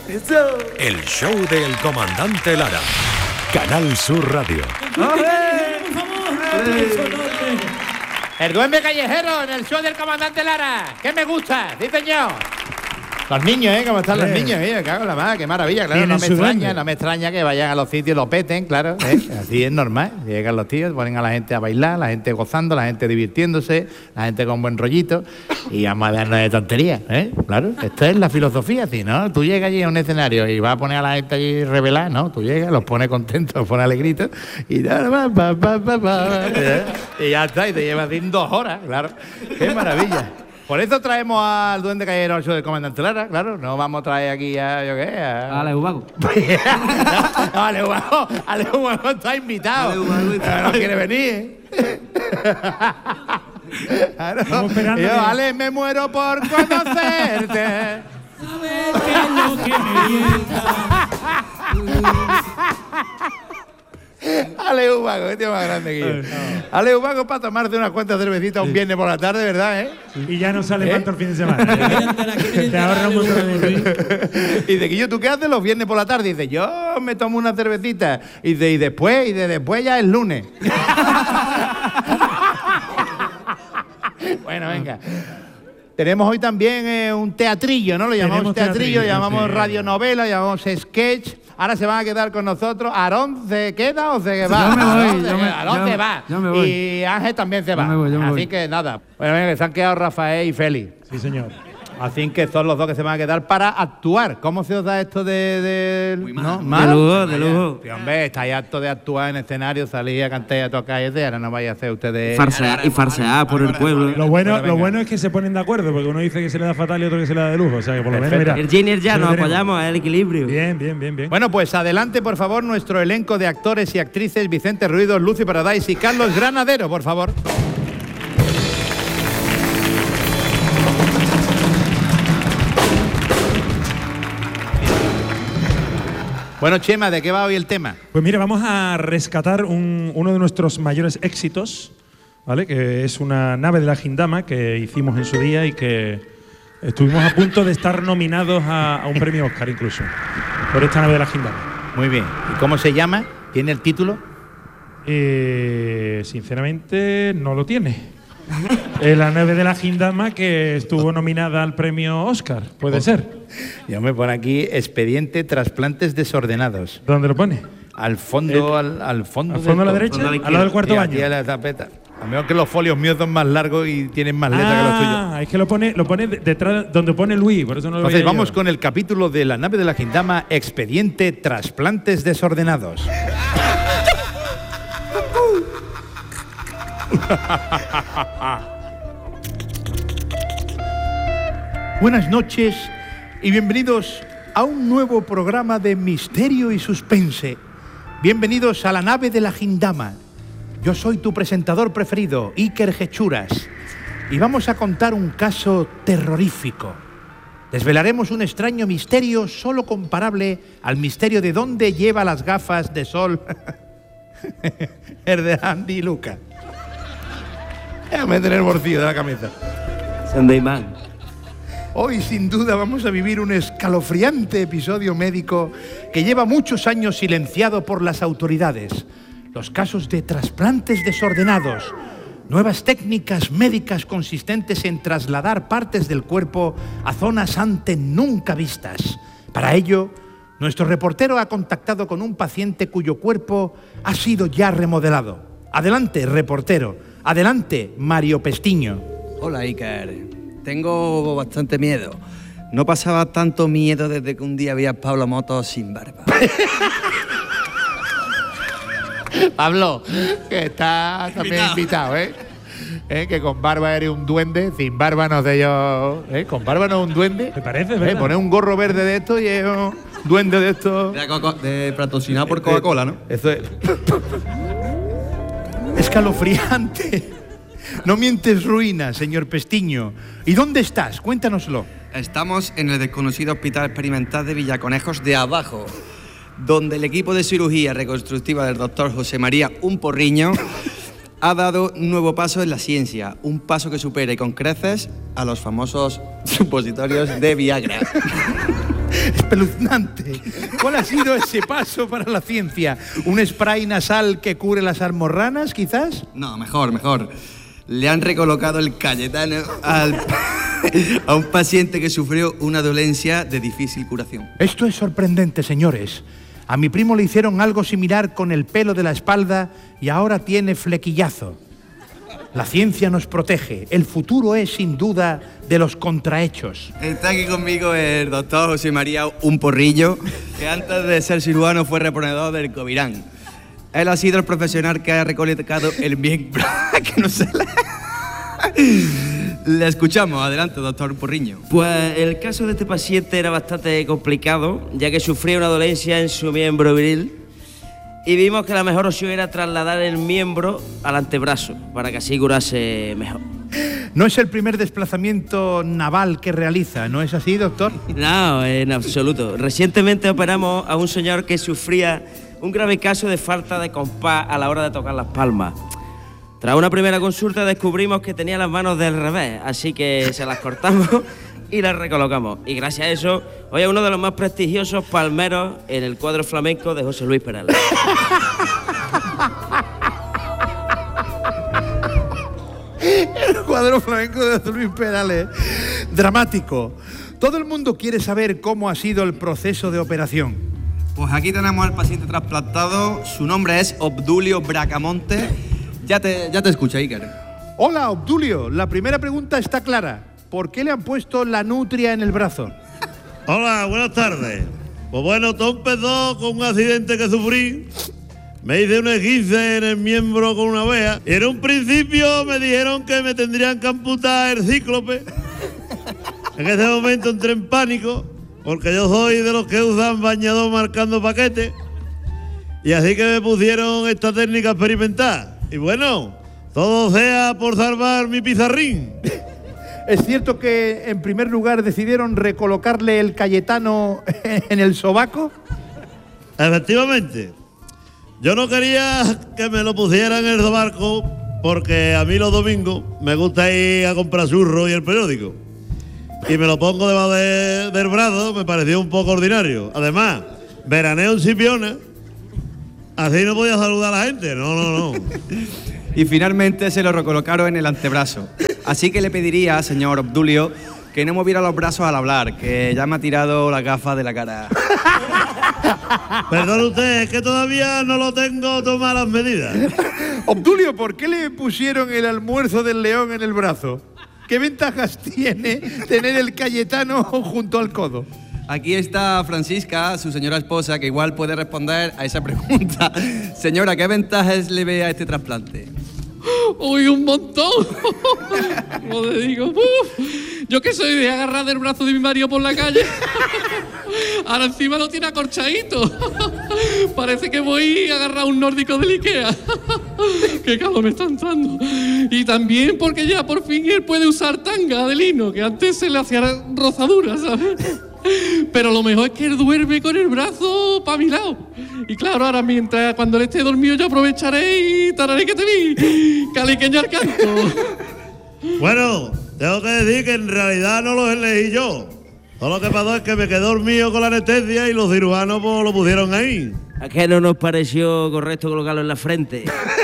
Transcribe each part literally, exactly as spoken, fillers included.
El show del comandante Lara. Canal Sur Radio. El duende callejero en el show del comandante Lara. ¿Qué me gusta? Sí, señor. Los niños, ¿eh? ¿Cómo están los niños? Eh? Me cago en la madre, qué maravilla. Claro, no me extraña, no me extraña que vayan a los sitios y lo peten, claro. ¿eh? Así es normal. Llegan los tíos, ponen a la gente a bailar, la gente gozando, la gente divirtiéndose, la gente con buen rollito. Y vamos a darnos de tonterías, ¿eh? Claro, esta es la filosofía, ¿sí? ¿No? Tú llegas allí a un escenario y vas a poner a la gente allí revelar, ¿no? Tú llegas, los pones contentos, los pones alegritos y pa, pa, pa, pa, pa, ¿eh? Y ya está, y te llevas dos horas, claro. Qué maravilla. Por eso traemos al duende callejero al show del comandante Lara, claro. No vamos a traer aquí a, yo qué, a... Ale Ubago. no, Ale Ubago, Ale Ubago está invitado. Ale Ubago está... No quiere venir, ¿eh? Claro. Yo, Ale, me muero por conocerte. Sabes qué es lo que me gusta. Ale Ubago, qué tío más grande que yo. No. Ale Ubago para tomarse unas cuantas cervecitas un viernes por la tarde, ¿verdad? ¿Eh? Y ya no sale ¿Eh? tanto el fin de semana. Te ahorra un montón de... Y dice, Guillo, ¿tú qué haces los viernes por la tarde? Y dice, yo me tomo una cervecita. Y dice, y después, y de después ya es lunes. Bueno, venga. Tenemos hoy también eh, un teatrillo, ¿no? Lo llamamos teatrillo, teatrillo, llamamos sí. radionovela, llamamos sketch. Ahora se van a quedar con nosotros. ¿Aarón se queda o se va? Yo me voy. Aarón, Yo me, Aarón yo, se va. Yo me voy. Y Ángel también se va. Yo me voy, yo me Así voy. que nada. Bueno, venga, que se han quedado Rafael y Félix. Sí, señor. Así que son los dos que se van a quedar para actuar. ¿Cómo se os da esto de...? de Muy mal. ¿no? De ¿Mal? lujo, de lujo. Sí, hombre, estáis hartos de actuar en escenario, salir a cantar y a tocar y ese, ahora no vais a hacer ustedes... Farsear y farsear por el pueblo. Lo bueno, lo bueno es que se ponen de acuerdo, porque uno dice que se le da fatal y otro que se le da de lujo. O sea, que por lo menos, mira... El yin y el yang, nos apoyamos, el equilibrio. Bien, bien, bien, bien. Bueno, pues adelante, por favor, nuestro elenco de actores y actrices, Vicente Ruido, Lucy Paradise y Carlos Granadero, por favor. Bueno, Chema, ¿de qué va hoy el tema? Pues mira, vamos a rescatar un, uno de nuestros mayores éxitos, ¿vale? Que es una nave de la Gindama que hicimos en su día y que estuvimos a punto de estar nominados a, a un premio Oscar incluso, por esta nave de la Gindama. Muy bien. ¿Y cómo se llama? ¿Tiene el título? Eh, sinceramente, no lo tiene. Eh, la nave de la Gindama que estuvo nominada al premio Oscar, puede oh. ser. Yo me pone aquí expediente trasplantes desordenados. ¿Dónde lo pone? Al fondo, al, al fondo. ¿Al fondo a la derecha? ¿Al lado del cuarto baño? Aquí a la tapeta. A menos que los folios míos son más largos y tienen más letras ah, que los tuyos. Ah, es que lo pone, lo pone detrás donde pone Luis, por eso no lo Entonces veía vamos yo. con el capítulo de la nave de la Gindama, expediente trasplantes desordenados. Buenas noches y bienvenidos a un nuevo programa de misterio y suspense. Bienvenidos a la nave de la Gindama. Yo soy tu presentador preferido, Iker Hechuras, y vamos a contar un caso terrorífico. Desvelaremos un extraño misterio solo comparable al misterio de dónde lleva las gafas de sol el de Andy y Luca. Déjame tener el bolsillo de la camisa. Son de imán. Hoy, sin duda, vamos a vivir un escalofriante episodio médico que lleva muchos años silenciado por las autoridades. Los casos de trasplantes desordenados, nuevas técnicas médicas consistentes en trasladar partes del cuerpo a zonas antes nunca vistas. Para ello, nuestro reportero ha contactado con un paciente cuyo cuerpo ha sido ya remodelado. Adelante, reportero. Adelante, Mario Pestiño. Hola, Iker. Tengo bastante miedo. No pasaba tanto miedo desde que un día vi a Pablo Motos sin barba. Pablo, que está también invitado, ¿eh? ¿eh? Que con barba eres un duende, sin barba no sé yo. ¿eh? Con barba no es un duende. ¿Te parece, ¿eh? verdad? Poner un gorro verde de esto y es un duende de esto. De, coco, de patrocinado por Coca-Cola, ¿no? Eso es. Escalofriante. No mientes ruina, señor Pestiño. ¿Y dónde estás? Cuéntanoslo. Estamos en el desconocido Hospital Experimental de Villaconejos de Abajo, donde el equipo de cirugía reconstructiva del doctor José María Un Porriño ha dado un nuevo paso en la ciencia, un paso que supera y con creces a los famosos supositorios de Viagra. Espeluznante. ¿Cuál ha sido ese paso para la ciencia? ¿Un spray nasal que cure las almorranas, quizás? No, mejor, mejor. Le han recolocado el Cayetano al, a un paciente que sufrió una dolencia de difícil curación. Esto es sorprendente, señores. A mi primo le hicieron algo similar con el pelo de la espalda y ahora tiene flequillazo. La ciencia nos protege. El futuro es, sin duda, de los contrahechos. Está aquí conmigo el doctor José María Un Porrillo, que antes de ser cirujano fue reponedor del Covirán. Él ha sido el profesional que ha recolectado el miembro. que no se le... le escuchamos. Adelante, doctor Porriño. Pues el caso de este paciente era bastante complicado, ya que sufría una dolencia en su miembro viril y vimos que la mejor opción era trasladar el miembro al antebrazo para que así curase mejor. No es el primer desplazamiento naval que realiza, ¿no es así, doctor? No, en absoluto. Recientemente operamos a un señor que sufría un grave caso de falta de compás a la hora de tocar las palmas. Tras una primera consulta descubrimos que tenía las manos del revés, así que se las cortamos y las recolocamos. Y gracias a eso, hoy es uno de los más prestigiosos palmeros en el cuadro flamenco de José Luis Perales. El cuadro flamenco de José Luis Perales. Dramático. Todo el mundo quiere saber cómo ha sido el proceso de operación. Pues aquí tenemos al paciente trasplantado. Su nombre es Obdulio Bracamonte. Ya te, ya te escucho, Iker. Hola, Obdulio. La primera pregunta está clara. ¿Por qué le han puesto la nutria en el brazo? Hola, buenas tardes. Pues bueno, todo empezó con un accidente que sufrí. Me hice un esguince en el miembro con una vea. Y en un principio me dijeron que me tendrían que amputar el cíclope. En ese momento entré en pánico, porque yo soy de los que usan bañador marcando paquetes. Y así que me pusieron esta técnica experimental. Y bueno, todo sea por salvar mi pizarrín. ¿Es cierto que en primer lugar decidieron recolocarle el Cayetano en el sobaco? Efectivamente. Yo no quería que me lo pusieran en el sobaco porque a mí los domingos me gusta ir a comprar churros y el periódico. Y me lo pongo debajo de, del brazo, me pareció un poco ordinario. Además, veraneo en Sipiona, así no podía saludar a la gente. No, no, no. Y finalmente se lo recolocaron en el antebrazo. Así que le pediría, señor Obdulio, que no moviera los brazos al hablar, que ya me ha tirado la gafa de la cara. Perdón usted, es que todavía no lo tengo tomadas las medidas. Obdulio, ¿por qué le pusieron el almuerzo del león en el brazo? ¿Qué ventajas tiene tener el Cayetano junto al codo? Aquí está Francisca, su señora esposa, que igual puede responder a esa pregunta. Señora, ¿qué ventajas le ve a este trasplante? ¡Uy, un montón! Como te digo, ¡uf! Yo que soy de agarrar del brazo de mi marido por la calle. Ahora encima lo tiene acorchadito. Parece que voy a agarrar un nórdico del Ikea. ¡Qué calor me está entrando! Y también porque ya por fin él puede usar tanga de lino, que antes se le hacía rozadura, ¿sabes? Pero lo mejor es que él duerme con el brazo para mi lado. Y claro, ahora mientras cuando él esté dormido yo aprovecharé y tararé que te vi, caliqueñar canto. Bueno, tengo que decir que en realidad no lo elegí yo. Todo lo que pasó es que me quedé dormido con la anestesia y los cirujanos pues, lo pusieron ahí. ¿A qué no nos pareció correcto colocarlo en la frente?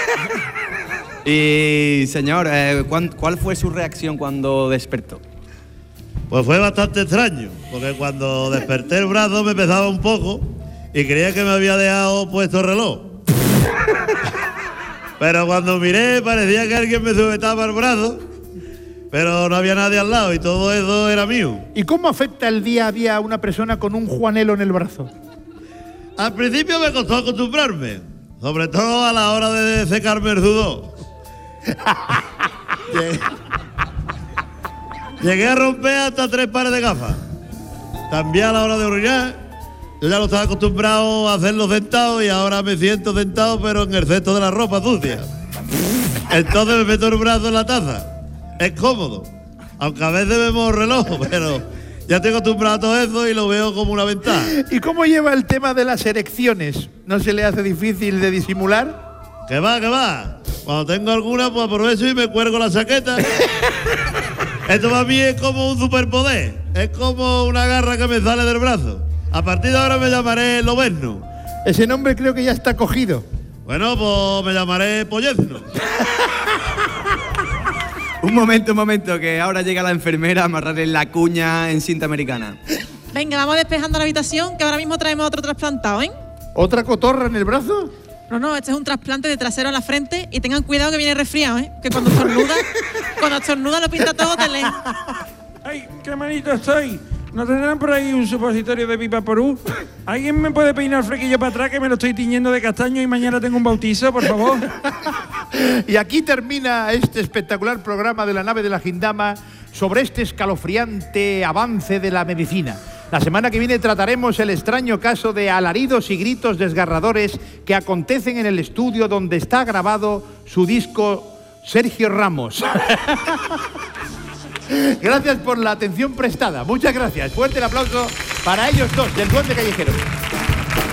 Y señor, eh, ¿cuál fue su reacción cuando despertó? Pues fue bastante extraño, porque cuando desperté el brazo me pesaba un poco y creía que me había dejado puesto el reloj. Pero cuando miré parecía que alguien me sujetaba el brazo, pero no había nadie al lado y todo eso era mío. ¿Y cómo afecta el día a día a una persona con un juanelo en el brazo? Al principio me costó acostumbrarme, sobre todo a la hora de secarme el sudor. Llegué a romper hasta tres pares de gafas. También a la hora de orinar, yo ya lo estaba acostumbrado a hacerlo sentado y ahora me siento sentado pero en el cesto de la ropa sucia. Entonces me meto el brazo en la taza. Es cómodo, aunque a veces vemos reloj, pero ya estoy acostumbrado a todo eso y lo veo como una ventaja. ¿Y cómo lleva el tema de las erecciones? ¿No se le hace difícil de disimular? ¿Qué va, qué va? Cuando tengo alguna, pues aprovecho y me cuelgo la chaqueta. Esto para mí es como un superpoder. Es como una garra que me sale del brazo. A partir de ahora me llamaré Lobezno. Ese nombre creo que ya está cogido. Bueno, pues me llamaré Pollezno. Un momento, un momento, que ahora llega la enfermera a amarrarle la cuña en cinta americana. Venga, vamos despejando la habitación, que ahora mismo traemos otro trasplantado, ¿eh? ¿Otra cotorra en el brazo? No, no, este es un trasplante de trasero a la frente y tengan cuidado que viene resfriado, ¿eh? Que cuando estornuda, cuando estornuda lo pinta todo de lejos. ¡Ay, qué manito estoy! ¿No tendrán por ahí un supositorio de pipa porú? ¿Alguien me puede peinar el flequillo para atrás que me lo estoy tiñendo de castaño y mañana tengo un bautizo, por favor? Y aquí termina este espectacular programa de la nave de la Gindama sobre este escalofriante avance de la medicina. La semana que viene trataremos el extraño caso de alaridos y gritos desgarradores que acontecen en el estudio donde está grabado su disco Sergio Ramos. Gracias por la atención prestada. Muchas gracias. Fuerte el aplauso para ellos dos, del Duende Callejero.